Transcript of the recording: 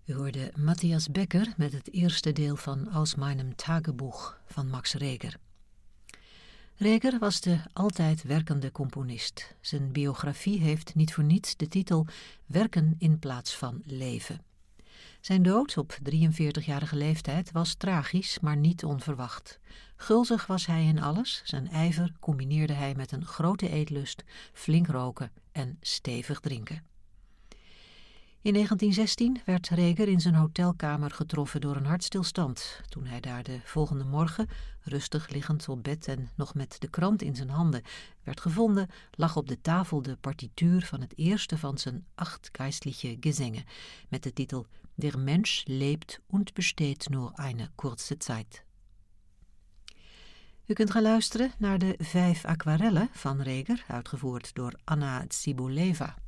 U hoorde Matthias Becker met het eerste deel van Aus meinem Tagebuch van Max Reger. Reger was de altijd werkende componist. Zijn biografie heeft niet voor niets de titel Werken in plaats van leven. Zijn dood op 43-jarige leeftijd was tragisch, maar niet onverwacht. Gulzig was hij in alles, zijn ijver combineerde hij met een grote eetlust, flink roken en stevig drinken. In 1916 werd Reger in zijn hotelkamer getroffen door een hartstilstand. Toen hij daar de volgende morgen, rustig liggend op bed en nog met de krant in zijn handen, werd gevonden, lag op de tafel de partituur van het eerste van zijn 8 geistliche Gesänge, met de titel Der Mensch lebt und besteht nur eine kurze Zeit. U kunt gaan luisteren naar de 5 aquarellen van Reger, uitgevoerd door Anna Tsibouleva.